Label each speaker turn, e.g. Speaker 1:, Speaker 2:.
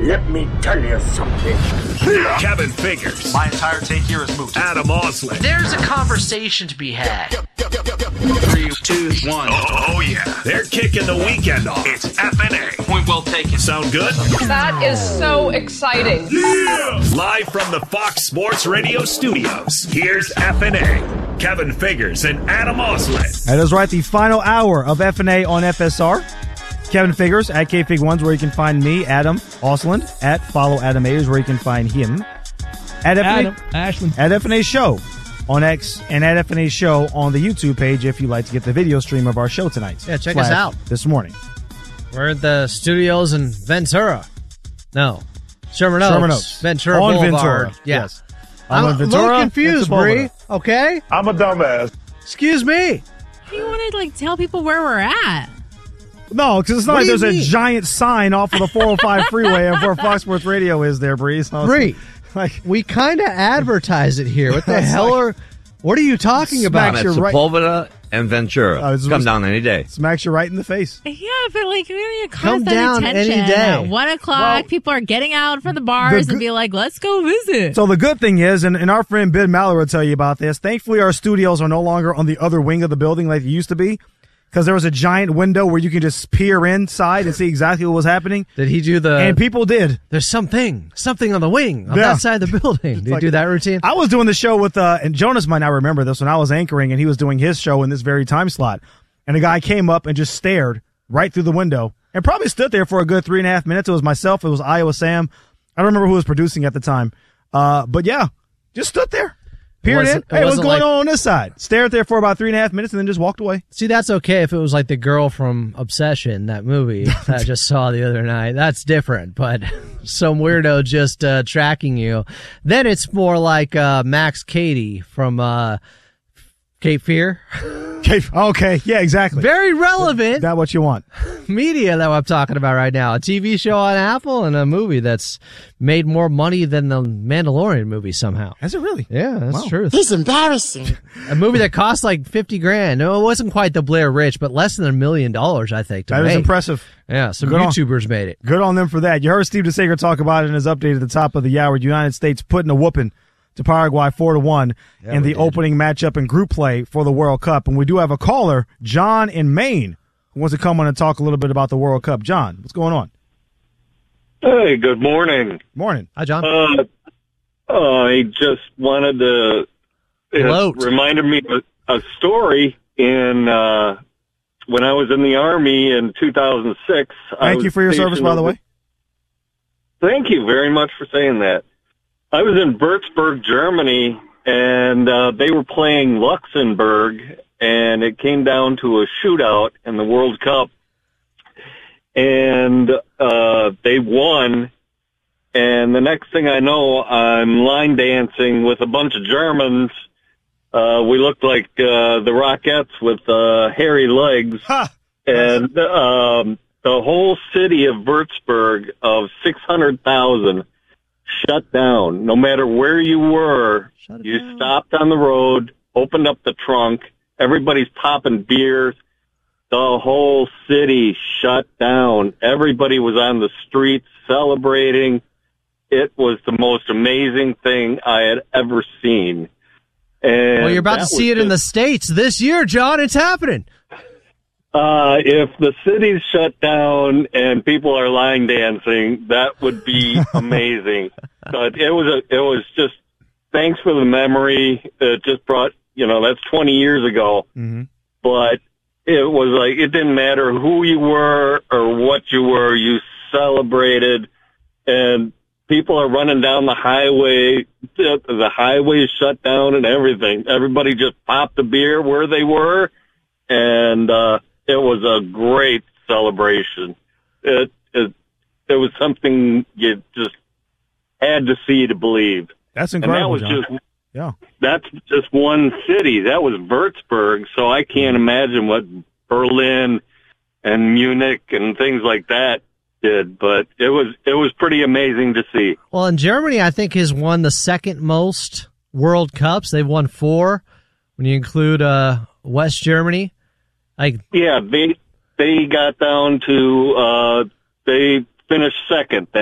Speaker 1: Let me tell you something.
Speaker 2: Kevin Figures.
Speaker 3: My entire take here is moot.
Speaker 2: Adam Osley.
Speaker 4: There's a conversation to be had.
Speaker 3: 3, 2, 1.
Speaker 2: Oh, yeah. They're kicking the weekend off. It's FNA.
Speaker 3: Point well taken.
Speaker 2: Sound good?
Speaker 5: That is so exciting.
Speaker 2: Yeah! Live from the Fox Sports Radio studios, here's FNA. Kevin Figures and Adam Osley.
Speaker 6: That is right, the final hour of FNA on FSR. Kevin Figures at KFig1 is where you can find me, Adam Osland, at Follow Adam A is where you can find him. At FNA,
Speaker 7: Ashland.
Speaker 6: At FNA Show on X and at FNA Show on the YouTube page if you'd like to get the video stream of our show tonight.
Speaker 7: Yeah, check us out.
Speaker 6: This morning.
Speaker 7: We're at the studios in Ventura. No. Sherman Oaks. Ventura
Speaker 6: on
Speaker 7: Boulevard.
Speaker 6: Ventura.
Speaker 7: Yeah.
Speaker 6: Yes.
Speaker 7: I'm
Speaker 6: on
Speaker 7: a
Speaker 6: Ventura,
Speaker 7: little confused, Bree. Okay?
Speaker 1: I'm a dumbass.
Speaker 7: Excuse me.
Speaker 8: You want to tell people where we're at?
Speaker 6: No, because it's not
Speaker 7: What
Speaker 6: like
Speaker 7: do you
Speaker 6: there's a
Speaker 7: mean?
Speaker 6: giant sign off of the 405 freeway of where Fox Sports Radio is there, Bree. So
Speaker 7: Bree,
Speaker 6: like,
Speaker 7: we kind of advertise it here. What the hell what are you talking about?
Speaker 6: Smacks you right-
Speaker 9: Sepulveda and Ventura. Come down any day.
Speaker 6: smacks you right in the face.
Speaker 8: Yeah, but we need to
Speaker 7: Come
Speaker 8: cause that
Speaker 7: down
Speaker 8: attention.
Speaker 7: any day.
Speaker 8: At 1 o'clock, people are getting out from the bars and be like, let's go visit.
Speaker 6: So the good thing is, and our friend Ben Maller will tell you about this, thankfully our studios are no longer on the other wing of the building like they used to be, because there was a giant window where you can just peer inside and see exactly what was happening.
Speaker 7: Did he do
Speaker 6: And people did.
Speaker 7: There's something on the wing on
Speaker 6: Yeah.
Speaker 7: that side of the building. Did he do that routine?
Speaker 6: I was doing the show with, and Jonas might not remember this, when I was anchoring and he was doing his show in this very time slot. And a guy came up and just stared right through the window and probably stood there for a good 3.5 minutes. It was myself. It was Iowa Sam. I don't remember who was producing at the time. But yeah, just stood there. Peered in. Hey, what's going on this side? Stared there for about 3.5 minutes and then just walked away.
Speaker 7: See, that's okay if it was like the girl from Obsession, that movie that I just saw the other night. That's different, but some weirdo just tracking you. Then it's more like Max Cady from Cape Fear.
Speaker 6: Okay, yeah, exactly.
Speaker 7: Very relevant.
Speaker 6: That what you want.
Speaker 7: Media that I'm talking about right now. A TV show on Apple and a movie that's made more money than the Mandalorian movie somehow.
Speaker 6: Has it really?
Speaker 7: Yeah, that's true.
Speaker 8: He's embarrassing.
Speaker 7: A movie that cost like $50,000. No, it wasn't quite the Blair Witch, but less than $1 million, I think.
Speaker 6: That is impressive.
Speaker 7: Yeah, some
Speaker 6: Good on-
Speaker 7: YouTubers made it.
Speaker 6: Good on them for that. You heard Steve DeSager talk about it in his update at the top of the hour. United States putting a whooping to Paraguay 4-1 in the opening matchup in group play for the World Cup. And we do have a caller, John in Maine, who wants to come on and talk a little bit about the World Cup. John, what's going on?
Speaker 10: Hey, good morning.
Speaker 6: Morning.
Speaker 7: Hi, John.
Speaker 10: I just wanted to reminded me of a story in when I was in the Army in 2006.
Speaker 6: Thank you for your service, by the way.
Speaker 10: Thank you very much for saying that. I was in Würzburg, Germany, and they were playing Luxembourg, and it came down to a shootout in the World Cup. And they won, and the next thing I know, I'm line dancing with a bunch of Germans. We looked like the Rockettes with hairy legs. And the whole city of Würzburg of 600,000 shut down. No matter where you were, you stopped on the road, opened up the trunk, everybody's popping beers. The whole city shut down. Everybody was on the streets celebrating. It was the most amazing thing I had ever seen. And
Speaker 7: well, you're about to see it in the States this year, John. It's happening.
Speaker 10: If the city's shut down and people are line dancing, that would be amazing. But it was just, thanks for the memory. It just brought, that's 20 years ago.
Speaker 6: Mm-hmm.
Speaker 10: But it was like, it didn't matter who you were or what you were, you celebrated, and people are running down the highway. The highway is shut down and everything. Everybody just popped a beer where they were, and it was a great celebration. It was something you just had to see to believe.
Speaker 6: That's incredible,
Speaker 10: and that was
Speaker 6: John.
Speaker 10: That's just one city. That was Würzburg, so I can't imagine what Berlin and Munich and things like that did, but it was pretty amazing to see.
Speaker 7: Well, and Germany, I think, has won the second most World Cups. They've won 4 when you include West Germany.
Speaker 10: Yeah, they got down to they finished second.